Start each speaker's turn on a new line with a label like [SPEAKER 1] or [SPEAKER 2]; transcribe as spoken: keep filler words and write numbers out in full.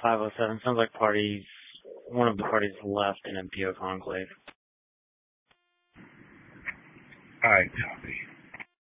[SPEAKER 1] five oh seven. Sounds like parties, one of the parties left in M P O Conclave.
[SPEAKER 2] Alright, copy.